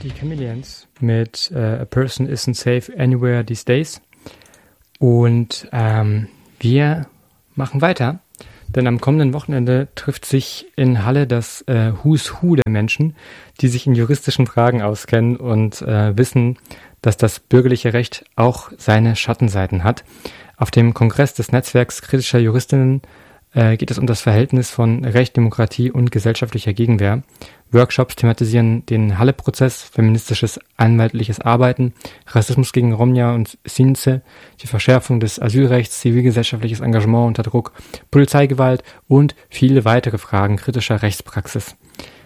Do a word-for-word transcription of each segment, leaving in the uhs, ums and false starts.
die Chameleons mit äh, A Person Isn't Safe Anywhere These Days. Und ähm, wir machen weiter, denn am kommenden Wochenende trifft sich in Halle das äh, Who's Who der Menschen, die sich in juristischen Fragen auskennen und äh, wissen, dass das bürgerliche Recht auch seine Schattenseiten hat. Auf dem Kongress des Netzwerks kritischer Juristinnen äh, geht es um das Verhältnis von Recht, Demokratie und gesellschaftlicher Gegenwehr. Workshops thematisieren den Halle-Prozess, feministisches anwaltliches Arbeiten, Rassismus gegen Romja und Sinze, die Verschärfung des Asylrechts, zivilgesellschaftliches Engagement unter Druck, Polizeigewalt und viele weitere Fragen kritischer Rechtspraxis.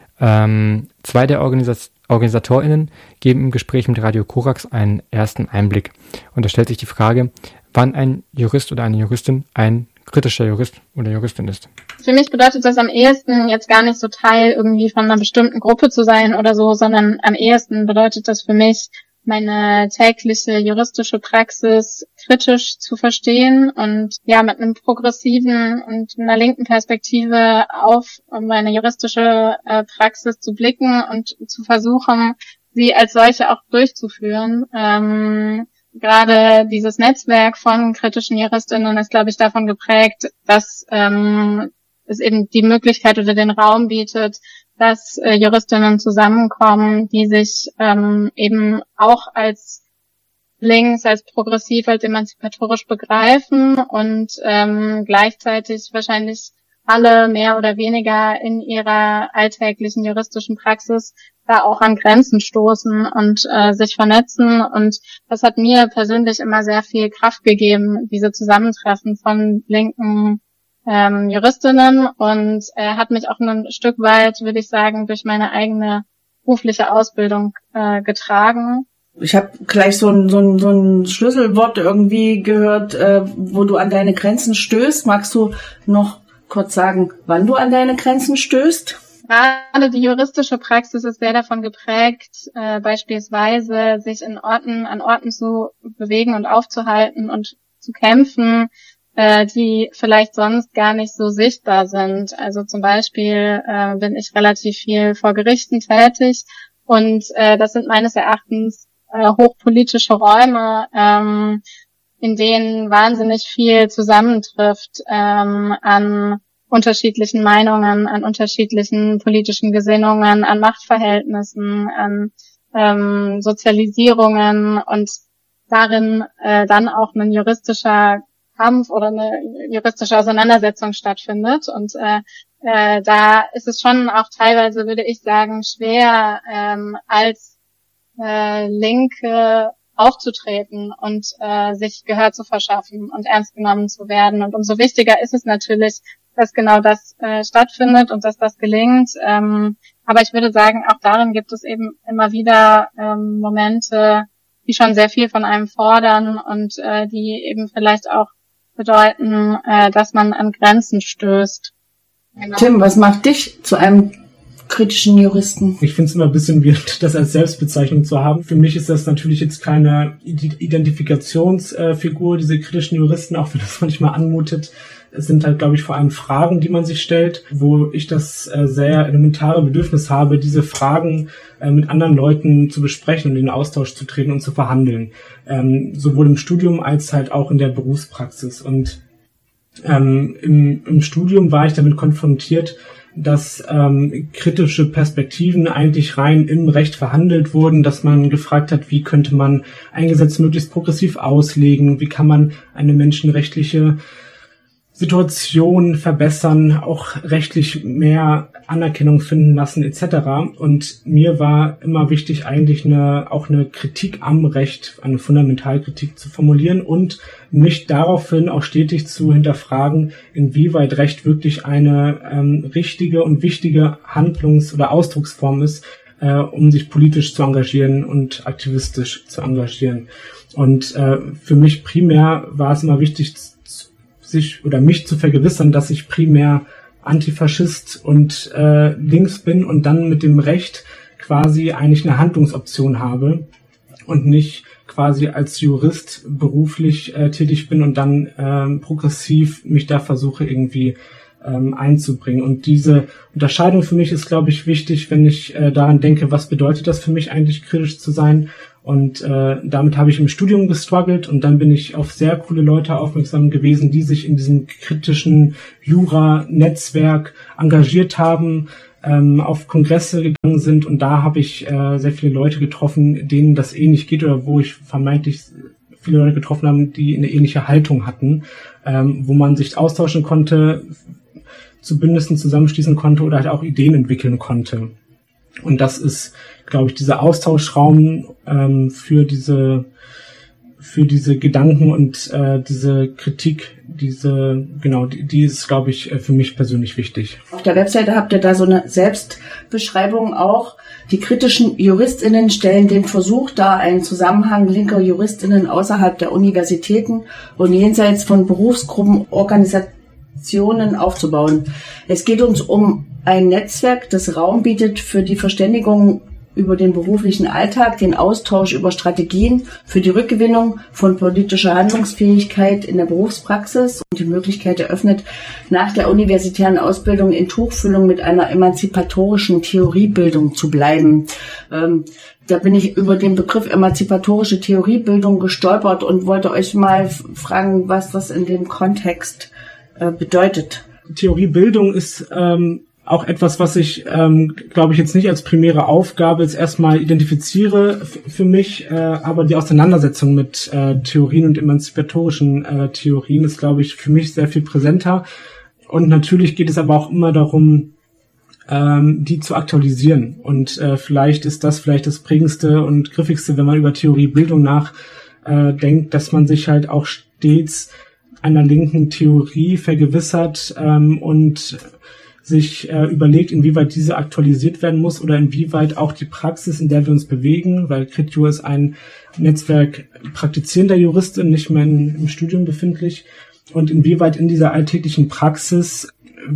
Ähm, zwei der Organisat- OrganisatorInnen geben im Gespräch mit Radio Korax einen ersten Einblick. Und da stellt sich die Frage, wann ein Jurist oder eine Juristin ein kritischer Jurist oder Juristin ist. Für mich bedeutet das am ehesten jetzt gar nicht so Teil irgendwie von einer bestimmten Gruppe zu sein oder so, sondern am ehesten bedeutet das für mich, meine tägliche juristische Praxis kritisch zu verstehen und ja mit einem progressiven und einer linken Perspektive auf meine juristische äh, Praxis zu blicken und zu versuchen, sie als solche auch durchzuführen. Ähm, Gerade dieses Netzwerk von kritischen Juristinnen ist, glaube ich, davon geprägt, dass ähm, es eben die Möglichkeit oder den Raum bietet, dass äh, Juristinnen zusammenkommen, die sich ähm, eben auch als links, als progressiv, als emanzipatorisch begreifen und ähm, gleichzeitig wahrscheinlich alle mehr oder weniger in ihrer alltäglichen juristischen Praxis da auch an Grenzen stoßen und äh, sich vernetzen. Und das hat mir persönlich immer sehr viel Kraft gegeben, diese Zusammentreffen von linken ähm, Juristinnen, und äh, hat mich auch ein Stück weit, würde ich sagen, durch meine eigene berufliche Ausbildung äh, getragen. Ich habe gleich so ein, so, ein, so ein Schlüsselwort irgendwie gehört, äh, wo du an deine Grenzen stößt. Magst du noch kurz sagen, wann du an deine Grenzen stößt? Gerade die juristische Praxis ist sehr davon geprägt, äh, beispielsweise sich in Orten, an Orten zu bewegen und aufzuhalten und zu kämpfen, äh, die vielleicht sonst gar nicht so sichtbar sind. Also zum Beispiel äh, bin ich relativ viel vor Gerichten tätig, und äh, das sind meines Erachtens äh, hochpolitische Räume, ähm, in denen wahnsinnig viel zusammentrifft ähm, an unterschiedlichen Meinungen, an unterschiedlichen politischen Gesinnungen, an Machtverhältnissen, an ähm, Sozialisierungen, und darin äh, dann auch ein juristischer Kampf oder eine juristische Auseinandersetzung stattfindet. Und äh, äh, da ist es schon auch teilweise, würde ich sagen, schwer ähm, als äh, Linke aufzutreten und äh, sich Gehör zu verschaffen und ernst genommen zu werden. Und umso wichtiger ist es natürlich, dass genau das äh, stattfindet und dass das gelingt. Ähm, aber ich würde sagen, auch darin gibt es eben immer wieder ähm, Momente, die schon sehr viel von einem fordern und äh, die eben vielleicht auch bedeuten, äh, dass man an Grenzen stößt. Genau. Tim, was macht dich zu einem kritischen Juristen? Ich finde es immer ein bisschen weird, das als Selbstbezeichnung zu haben. Für mich ist das natürlich jetzt keine Identifikationsfigur, diese kritischen Juristen, auch wenn das manchmal anmutet. Es sind halt, glaube ich, vor allem Fragen, die man sich stellt, wo ich das äh, sehr elementare Bedürfnis habe, diese Fragen äh, mit anderen Leuten zu besprechen und in den Austausch zu treten und zu verhandeln. Ähm, sowohl im Studium als halt auch in der Berufspraxis. Und ähm, im, im Studium war ich damit konfrontiert, dass ähm, kritische Perspektiven eigentlich rein im Recht verhandelt wurden, dass man gefragt hat, wie könnte man ein Gesetz möglichst progressiv auslegen, wie kann man eine menschenrechtliche Situation verbessern, auch rechtlich mehr Anerkennung finden lassen et cetera. Und mir war immer wichtig, eigentlich eine auch eine Kritik am Recht, eine Fundamentalkritik zu formulieren und mich daraufhin auch stetig zu hinterfragen, inwieweit Recht wirklich eine ähm, richtige und wichtige Handlungs- oder Ausdrucksform ist, äh, um sich politisch zu engagieren und aktivistisch zu engagieren. Und äh, für mich primär war es immer wichtig, sich oder mich zu vergewissern, dass ich primär Antifaschist und äh, links bin und dann mit dem Recht quasi eigentlich eine Handlungsoption habe und nicht quasi als Jurist beruflich äh, tätig bin und dann äh, progressiv mich da versuche irgendwie ähm, einzubringen. Und diese Unterscheidung für mich ist, glaube ich, wichtig, wenn ich äh, daran denke, was bedeutet das für mich eigentlich, kritisch zu sein. Und äh, damit habe ich im Studium gestruggelt und dann bin ich auf sehr coole Leute aufmerksam gewesen, die sich in diesem kritischen Jura-Netzwerk engagiert haben, ähm, auf Kongresse gegangen sind und da habe ich äh, sehr viele Leute getroffen, denen das ähnlich geht oder wo ich vermeintlich viele Leute getroffen habe, die eine ähnliche Haltung hatten, ähm, wo man sich austauschen konnte, zu Bündnissen zusammenschließen konnte oder halt auch Ideen entwickeln konnte. Und das ist, glaube ich, dieser Austauschraum ähm, für diese für diese Gedanken und äh, diese Kritik, diese genau, die, die ist, glaube ich, für mich persönlich wichtig. Auf der Webseite habt ihr da so eine Selbstbeschreibung auch. Die kritischen JuristInnen stellen den Versuch dar, einen Zusammenhang linker JuristInnen außerhalb der Universitäten und jenseits von Berufsgruppen, Organisationen aufzubauen. Es geht uns um ein Netzwerk, das Raum bietet für die Verständigung über den beruflichen Alltag, den Austausch über Strategien für die Rückgewinnung von politischer Handlungsfähigkeit in der Berufspraxis und die Möglichkeit eröffnet, nach der universitären Ausbildung in Tuchfühlung mit einer emanzipatorischen Theoriebildung zu bleiben. Ähm, da bin ich über den Begriff emanzipatorische Theoriebildung gestolpert und wollte euch mal fragen, was das in dem Kontext äh, bedeutet. Theoriebildung ist ähm auch etwas, was ich, ähm, glaube ich, jetzt nicht als primäre Aufgabe jetzt erstmal identifiziere f- für mich, äh, aber die Auseinandersetzung mit äh, Theorien und emanzipatorischen äh, Theorien ist, glaube ich, für mich sehr viel präsenter. Und natürlich geht es aber auch immer darum, ähm, die zu aktualisieren. Und äh, vielleicht ist das vielleicht das prägendste und griffigste, wenn man über Theoriebildung nachdenkt, dass man sich halt auch stets einer linken Theorie vergewissert ähm, und sich äh, überlegt, inwieweit diese aktualisiert werden muss oder inwieweit auch die Praxis, in der wir uns bewegen, weil CritJur ist ein Netzwerk praktizierender Juristen, nicht mehr in, im Studium befindlich, und inwieweit in dieser alltäglichen Praxis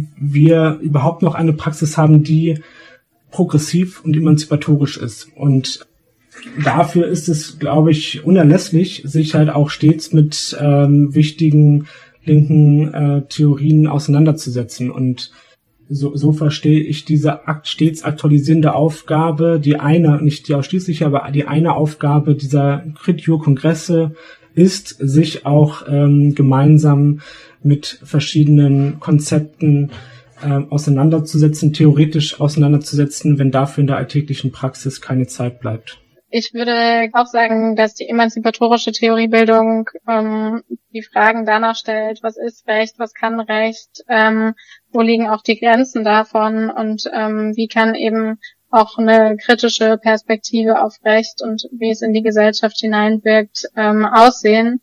wir überhaupt noch eine Praxis haben, die progressiv und emanzipatorisch ist. Und dafür ist es, glaube ich, unerlässlich, sich halt auch stets mit ähm, wichtigen linken äh, Theorien auseinanderzusetzen. Und So, so verstehe ich diese akt, stets aktualisierende Aufgabe, die eine, nicht die ausschließliche, aber die eine Aufgabe dieser CritJur-Kongresse ist, sich auch ähm, gemeinsam mit verschiedenen Konzepten äh, auseinanderzusetzen, theoretisch auseinanderzusetzen, wenn dafür in der alltäglichen Praxis keine Zeit bleibt. Ich würde auch sagen, dass die emanzipatorische Theoriebildung ähm, die Fragen danach stellt, was ist Recht, was kann Recht, ähm, wo liegen auch die Grenzen davon und ähm, wie kann eben auch eine kritische Perspektive auf Recht und wie es in die Gesellschaft hineinwirkt, ähm, aussehen.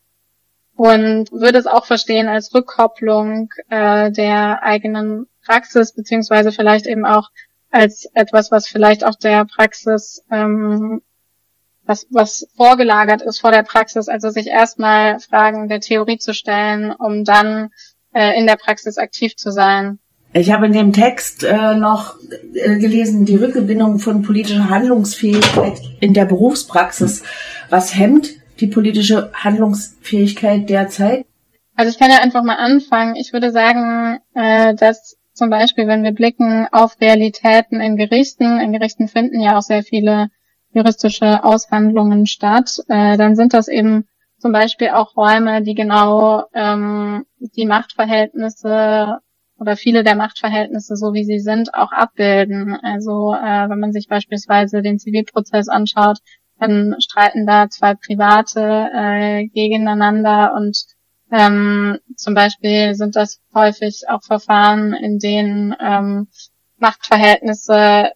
Und würde es auch verstehen als Rückkopplung äh, der eigenen Praxis, beziehungsweise vielleicht eben auch als etwas, was vielleicht auch der Praxis ähm, was, was vorgelagert ist vor der Praxis, also sich erstmal Fragen der Theorie zu stellen, um dann äh, in der Praxis aktiv zu sein. Ich habe in dem Text äh, noch äh, gelesen, die Rückgewinnung von politischer Handlungsfähigkeit in der Berufspraxis. Was hemmt die politische Handlungsfähigkeit derzeit? Also ich kann ja einfach mal anfangen. Ich würde sagen, äh, dass zum Beispiel, wenn wir blicken auf Realitäten in Gerichten, in Gerichten finden ja auch sehr viele juristische Aushandlungen statt, äh, dann sind das eben zum Beispiel auch Räume, die genau ähm, die Machtverhältnisse oder viele der Machtverhältnisse, so wie sie sind, auch abbilden. Also äh, wenn man sich beispielsweise den Zivilprozess anschaut, dann streiten da zwei Private äh, gegeneinander und ähm, zum Beispiel sind das häufig auch Verfahren, in denen ähm, Machtverhältnisse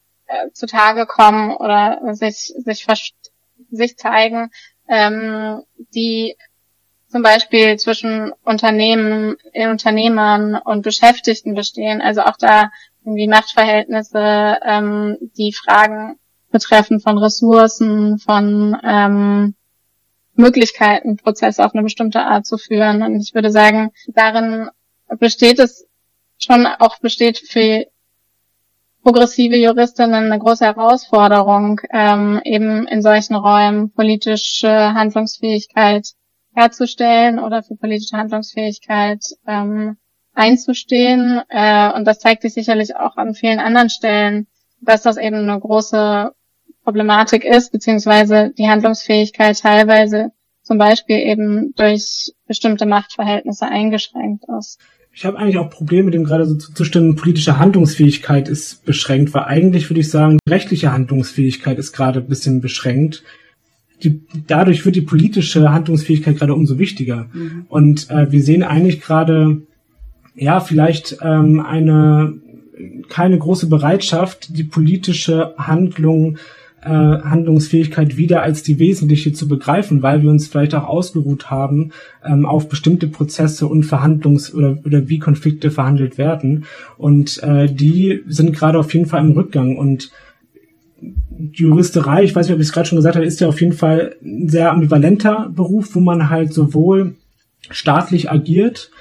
zutage kommen oder sich sich sich zeigen, ähm, die zum Beispiel zwischen Unternehmen, Unternehmern und Beschäftigten bestehen. Also auch da irgendwie Machtverhältnisse, ähm, die Fragen betreffen von Ressourcen, von ähm, Möglichkeiten, Prozesse auf eine bestimmte Art zu führen. Und ich würde sagen, darin besteht es schon auch besteht für progressive Juristinnen eine große Herausforderung, ähm, eben in solchen Räumen politische Handlungsfähigkeit herzustellen oder für politische Handlungsfähigkeit ähm, einzustehen. Äh, und das zeigt sich sicherlich auch an vielen anderen Stellen, dass das eben eine große Problematik ist, beziehungsweise die Handlungsfähigkeit teilweise zum Beispiel eben durch bestimmte Machtverhältnisse eingeschränkt ist. Ich habe eigentlich auch Probleme, dem gerade so zuzustimmen, politische Handlungsfähigkeit ist beschränkt, weil eigentlich würde ich sagen, die rechtliche Handlungsfähigkeit ist gerade ein bisschen beschränkt. Die, dadurch wird die politische Handlungsfähigkeit gerade umso wichtiger. Mhm. Und äh, wir sehen eigentlich gerade, ja, vielleicht ähm, eine keine große Bereitschaft, die politische Handlung Äh, Handlungsfähigkeit wieder als die wesentliche zu begreifen, weil wir uns vielleicht auch ausgeruht haben ähm, auf bestimmte Prozesse und Verhandlungs- oder, oder wie Konflikte verhandelt werden. Und äh, die sind gerade auf jeden Fall im Rückgang. Und die Juristerei, ich weiß nicht, ob ich es gerade schon gesagt habe, ist ja auf jeden Fall ein sehr ambivalenter Beruf, wo man halt sowohl staatlich agiert,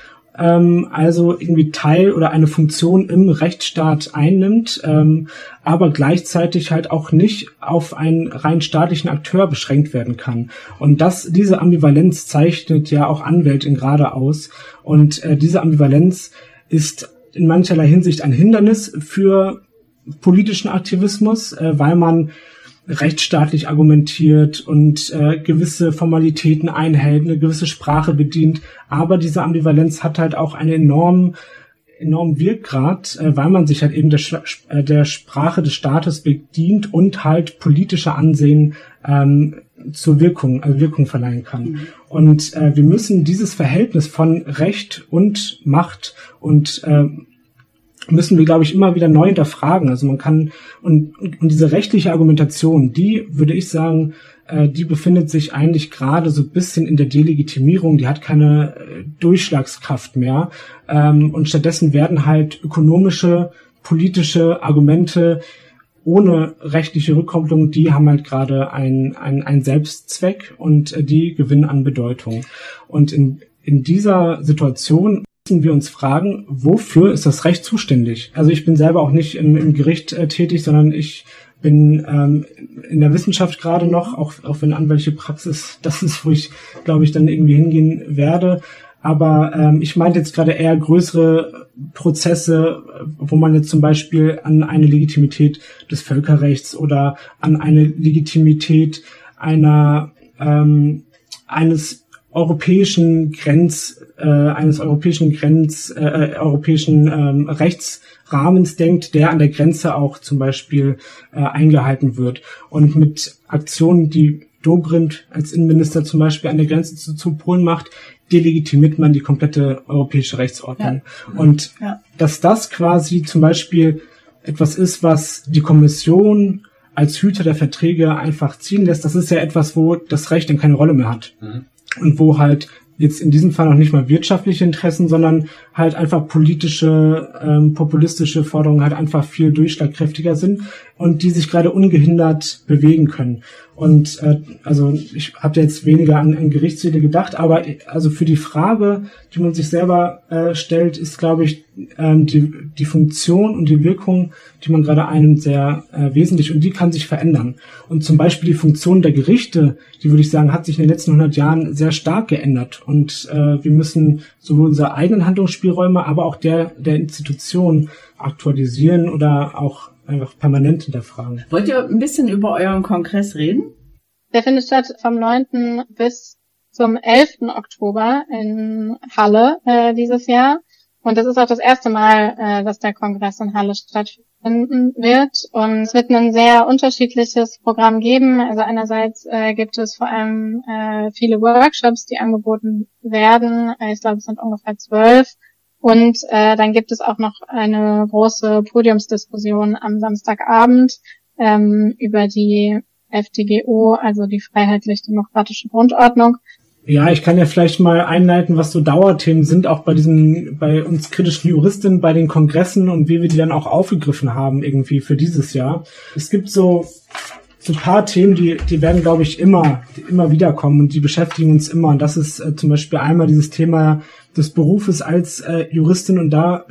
also irgendwie Teil oder eine Funktion im Rechtsstaat einnimmt, ähm, aber gleichzeitig halt auch nicht auf einen rein staatlichen Akteur beschränkt werden kann. Und das, diese Ambivalenz zeichnet ja auch Anwältin gerade aus. Und äh, diese Ambivalenz ist in mancherlei Hinsicht ein Hindernis für politischen Aktivismus, äh, weil man rechtsstaatlich argumentiert und äh, gewisse Formalitäten einhält, eine gewisse Sprache bedient. Aber diese Ambivalenz hat halt auch einen enormen, enormen Wirkgrad, äh, weil man sich halt eben der, äh, der Sprache des Staates bedient und halt politische Ansehen ähm, zur Wirkung, also Wirkung verleihen kann. Mhm. Und äh, wir müssen dieses Verhältnis von Recht und Macht und äh, müssen wir, glaube ich, immer wieder neu hinterfragen. Also man kann, und, und diese rechtliche Argumentation, die, würde ich sagen, äh, die befindet sich eigentlich gerade so ein bisschen in der Delegitimierung, die hat keine äh, Durchschlagskraft mehr. Ähm, und stattdessen werden halt ökonomische, politische Argumente ohne rechtliche Rückkopplung, die haben halt gerade ein, ein, ein Selbstzweck und äh, die gewinnen an Bedeutung. Und in, in dieser Situation wir uns fragen, wofür ist das Recht zuständig? Also ich bin selber auch nicht im, im Gericht äh, tätig, sondern ich bin ähm, in der Wissenschaft gerade noch, auch, auch wenn anwaltliche Praxis, das ist, wo ich, glaube ich, dann irgendwie hingehen werde. Aber ähm, ich meinte jetzt gerade eher größere Prozesse, wo man jetzt zum Beispiel an eine Legitimität des Völkerrechts oder an eine Legitimität einer ähm, eines europäischen Grenz äh, eines europäischen Grenz äh, europäischen ähm, Rechtsrahmens denkt, der an der Grenze auch zum Beispiel äh, eingehalten wird. Und mit Aktionen, die Dobrindt als Innenminister zum Beispiel an der Grenze zu, zu Polen macht, delegitimiert man die komplette europäische Rechtsordnung. Ja. Und ja. dass das quasi zum Beispiel etwas ist, was die Kommission als Hüter der Verträge einfach ziehen lässt, das ist ja etwas, wo das Recht dann keine Rolle mehr hat. Mhm. Und wo halt jetzt in diesem Fall noch nicht mal wirtschaftliche Interessen, sondern halt einfach politische, ähm, populistische Forderungen halt einfach viel durchschlagkräftiger sind und die sich gerade ungehindert bewegen können. Und äh, also ich habe jetzt weniger an, an Gerichtswege gedacht, aber also für die Frage, die man sich selber äh, stellt, ist, glaube ich, ähm, die, die Funktion und die Wirkung, die man gerade einnimmt, sehr äh, wesentlich und die kann sich verändern. Und zum Beispiel die Funktion der Gerichte, die würde ich sagen, hat sich in den letzten hundert Jahren sehr stark geändert. Und äh, wir müssen sowohl unsere eigenen Handlungsspielräume, aber auch der der Institution aktualisieren oder auch einfach permanent hinterfragen. Wollt ihr ein bisschen über euren Kongress reden? Der findet statt vom neunten bis zum elften Oktober in Halle äh, dieses Jahr. Und das ist auch das erste Mal, äh, dass der Kongress in Halle stattfinden wird. Und es wird ein sehr unterschiedliches Programm geben. Also einerseits äh, gibt es vor allem äh, viele Workshops, die angeboten werden. Ich glaube, es sind ungefähr zwölf. Und äh, dann gibt es auch noch eine große Podiumsdiskussion am Samstagabend ähm, über die F D G O, also die freiheitlich-demokratische Grundordnung. Ja, ich kann ja vielleicht mal einleiten, was so Dauerthemen sind, auch bei diesen, bei uns kritischen Juristinnen, bei den Kongressen und wie wir die dann auch aufgegriffen haben irgendwie für dieses Jahr. Es gibt so so ein paar Themen, die die werden, glaube ich, immer immer wiederkommen und die beschäftigen uns immer. Und das ist äh, zum Beispiel einmal dieses Thema des Berufes als äh, Juristin und da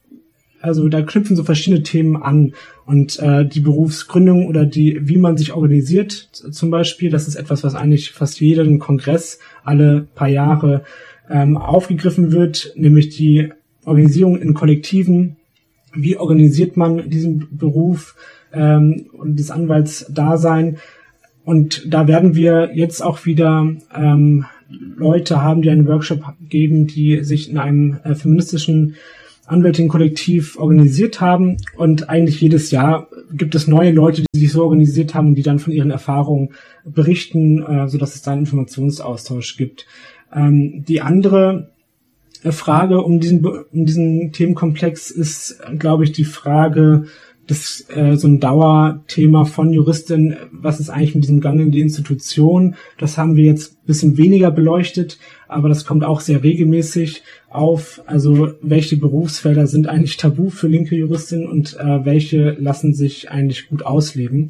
also da knüpfen so verschiedene Themen an und äh, die Berufsgründung oder die wie man sich organisiert zum Beispiel, das ist etwas, was eigentlich fast jeden Kongress alle paar Jahre ähm, aufgegriffen wird, nämlich die Organisierung in Kollektiven. Wie organisiert man diesen Beruf ähm, und das Anwaltsdasein? Und da werden wir jetzt auch wieder ähm, Leute haben, die einen Workshop geben, die sich in einem äh, feministischen Anwältinnen-Kollektiv organisiert haben. Und eigentlich jedes Jahr gibt es neue Leute, die sich so organisiert haben und die dann von ihren Erfahrungen berichten, äh, sodass es da einen Informationsaustausch gibt. Ähm, die andere Frage um diesen, um diesen Themenkomplex ist, glaube ich, die Frage, das äh, so ein Dauerthema von Juristinnen, was ist eigentlich mit diesem Gang in die Institution? Das haben wir jetzt ein bisschen weniger beleuchtet, aber das kommt auch sehr regelmäßig auf. Also welche Berufsfelder sind eigentlich tabu für linke Juristinnen und äh, welche lassen sich eigentlich gut ausleben?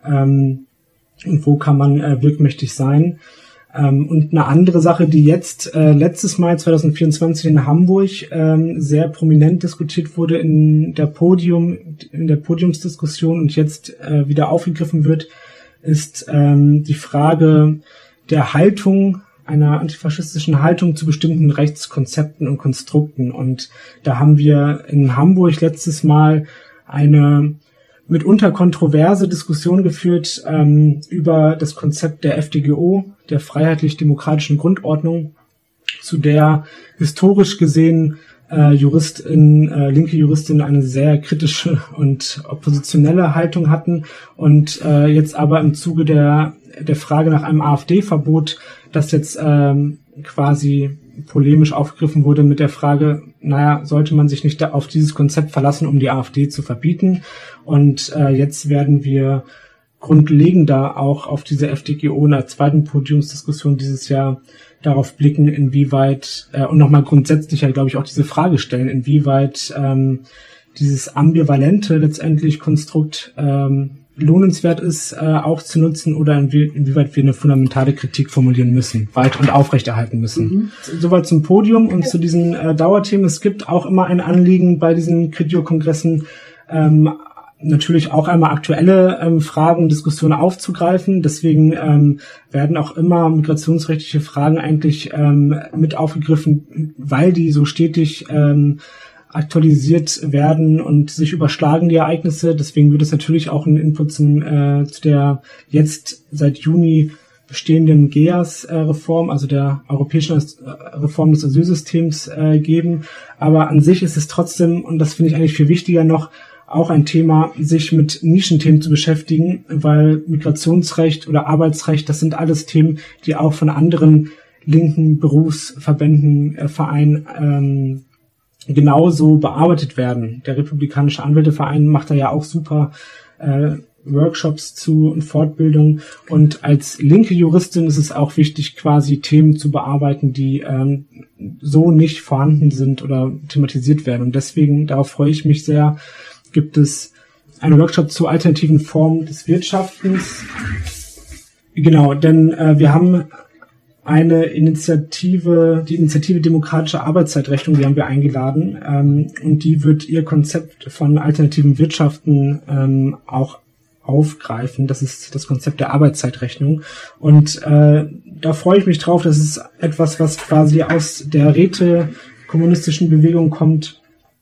Ähm, und wo kann man äh, wirkmächtig sein? Ähm, und eine andere Sache, die jetzt äh, letztes Mal zwanzig vierundzwanzig in Hamburg ähm, sehr prominent diskutiert wurde in der Podium, in der Podiumsdiskussion und jetzt äh, wieder aufgegriffen wird, ist ähm, die Frage der Haltung, einer antifaschistischen Haltung zu bestimmten Rechtskonzepten und Konstrukten. Und da haben wir in Hamburg letztes Mal eine mitunter kontroverse Diskussion geführt ähm, über das Konzept der F D G O, der freiheitlich-demokratischen Grundordnung, zu der historisch gesehen äh, Juristin, äh, linke Juristinnen eine sehr kritische und oppositionelle Haltung hatten und äh, jetzt aber im Zuge der der Frage nach einem AfD-Verbot, das jetzt ähm, quasi polemisch aufgegriffen wurde mit der Frage, naja, sollte man sich nicht auf dieses Konzept verlassen, um die AfD zu verbieten? Und äh, jetzt werden wir grundlegender auch auf diese F D G O in der zweiten Podiumsdiskussion dieses Jahr darauf blicken, inwieweit, äh, und nochmal grundsätzlicher, glaube ich, auch diese Frage stellen, inwieweit ähm, dieses ambivalente letztendlich Konstrukt ähm, lohnenswert ist, äh, auch zu nutzen oder inwie- inwieweit wir eine fundamentale Kritik formulieren müssen, weit und aufrechterhalten müssen. Mhm. Soweit zum Podium und zu diesen äh, Dauerthemen. Es gibt auch immer ein Anliegen bei diesen Criteo-Kongressen, ähm, natürlich auch einmal aktuelle ähm, Fragen, Diskussionen aufzugreifen. Deswegen ähm, werden auch immer migrationsrechtliche Fragen eigentlich ähm, mit aufgegriffen, weil die so stetig ähm, aktualisiert werden und sich überschlagen, die Ereignisse. Deswegen wird es natürlich auch einen Input zum, äh, zu der jetzt seit Juni bestehenden G E A S-Reform, also der europäischen äh, Reform des Asylsystems, äh, geben. Aber an sich ist es trotzdem, und das finde ich eigentlich viel wichtiger noch, auch ein Thema, sich mit Nischenthemen zu beschäftigen, weil Migrationsrecht oder Arbeitsrecht, das sind alles Themen, die auch von anderen linken Berufsverbänden, äh, Vereinen ähm, genauso bearbeitet werden. Der Republikanische Anwälteverein macht da ja auch super äh, Workshops zu und Fortbildung. Und als linke Juristin ist es auch wichtig, quasi Themen zu bearbeiten, die ähm, so nicht vorhanden sind oder thematisiert werden. Und deswegen, darauf freue ich mich sehr, gibt es einen Workshop zu alternativen Formen des Wirtschaftens. Genau, denn äh, wir haben eine Initiative, die Initiative Demokratische Arbeitszeitrechnung, die haben wir eingeladen, ähm, und die wird ihr Konzept von alternativen Wirtschaften ähm, auch aufgreifen. Das ist das Konzept der Arbeitszeitrechnung. Und äh, da freue ich mich drauf. Das ist etwas, was quasi aus der rätekommunistischen Bewegung kommt,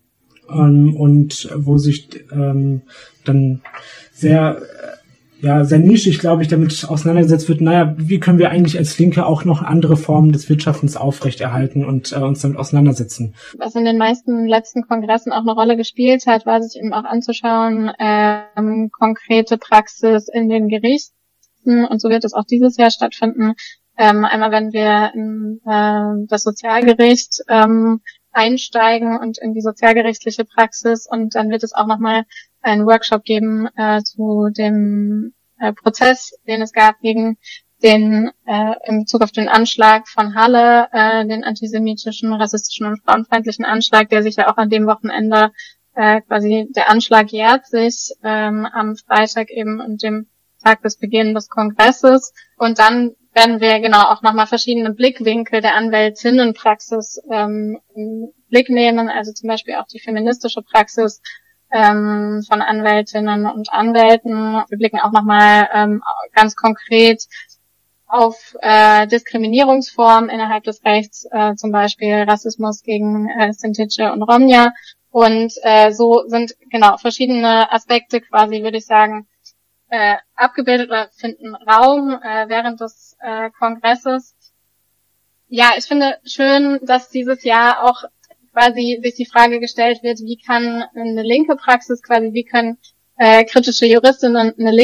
ähm, und wo sich ähm, dann sehr ja, sehr nischig, glaube ich, damit auseinandergesetzt wird, naja, wie können wir eigentlich als Linke auch noch andere Formen des Wirtschaftens aufrechterhalten und äh, uns damit auseinandersetzen. Was in den meisten letzten Kongressen auch eine Rolle gespielt hat, war sich eben auch anzuschauen, ähm, konkrete Praxis in den Gerichten, und so wird es auch dieses Jahr stattfinden. Ähm, einmal, wenn wir in äh, das Sozialgericht ähm, einsteigen und in die sozialgerichtliche Praxis, und dann wird es auch nochmal einen Workshop geben äh, zu dem äh, Prozess, den es gab gegen den äh, in Bezug auf den Anschlag von Halle, äh, den antisemitischen, rassistischen und frauenfeindlichen Anschlag, der sich ja auch an dem Wochenende äh, quasi, der Anschlag jährt sich ähm, am Freitag eben und dem Tag des Beginns des Kongresses. Und dann werden wir genau auch nochmal verschiedene Blickwinkel der Anwältinnenpraxis ähm, im Blick nehmen, also zum Beispiel auch die feministische Praxis ähm, von Anwältinnen und Anwälten. Wir blicken auch nochmal ähm, ganz konkret auf äh, Diskriminierungsformen innerhalb des Rechts, äh, zum Beispiel Rassismus gegen äh, Sintice und Romja. Und äh, so sind genau verschiedene Aspekte quasi, würde ich sagen, äh, abgebildet oder finden Raum äh, während des äh, Kongresses. Ja, ich finde schön, dass dieses Jahr auch quasi sich die Frage gestellt wird, wie kann eine linke Praxis quasi, wie können äh, kritische Juristinnen eine